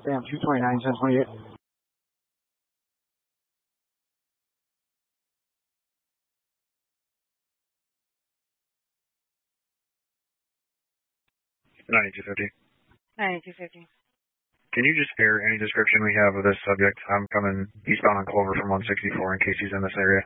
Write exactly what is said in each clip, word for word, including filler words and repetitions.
Sam, two twenty-nine, ten twenty-eight. ninety-two fifty. ninety-two fifty. Can you just air any description we have of this subject? I'm coming eastbound on Clover from one sixty-four in case he's in this area.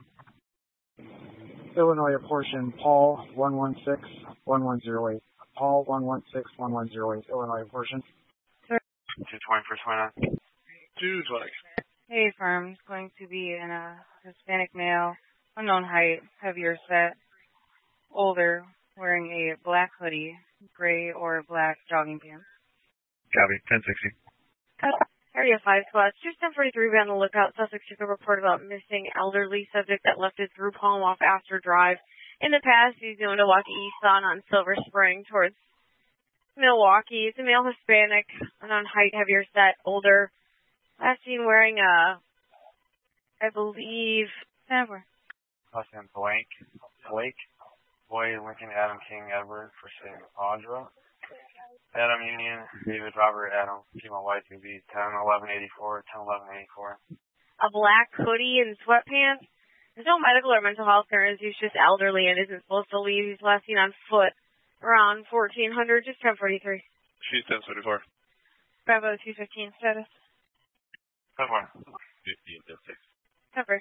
Illinois portion, Paul one one six one one zero eight. Paul one one six one one zero eight, Illinois portion. two twenty for twenty-nine. two twenty. Hey, firm. It's going to be in a Hispanic male, unknown height, heavier set, older, wearing a black hoodie, gray or black jogging pants. Copy, ten sixty. Area five squad. two ten forty-three, be on the lookout. Suspect took a report about missing elderly subject that left it through Palm off Astor Drive. In the past, he's known to walk east on on Silver Spring towards Milwaukee. He's a male Hispanic, unknown height, heavier set, older. Last seen wearing a, I believe, never. Last name Blake. Blake. Boy, Lincoln, Adam King, Edward, for Saint Audra. Adam Union, David Robert, Adam, female white, to be ten eleven eighty-four, ten eleven eighty-four. A black hoodie and sweatpants. There's no medical or mental health concerns. He's just elderly and isn't supposed to leave. He's last seen on foot around fourteen hundred, just ten forty-three. She's ten thirty-four. Bravo two fifteen, status. ten four. fifteen, ten six. Cover.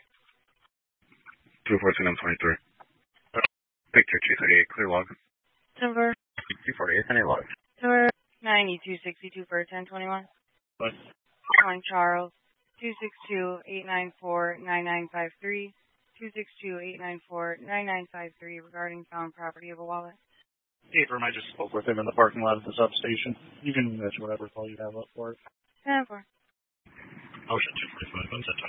two fourteen, I'm twenty-three. Victor two thirty-eight, clear log. Cover. two forty-eight, any log. Cover. ninety-two sixty-two for ten twenty-one. What? Calling Charles, two six two, eight nine four, nine nine five three, two six two, eight nine four, nine nine five three regarding found property of a wallet. Abram, I just spoke with him in the parking lot at the substation. You can mention whatever call you have up for it. ten four. Ocean two forty-five, I'm set.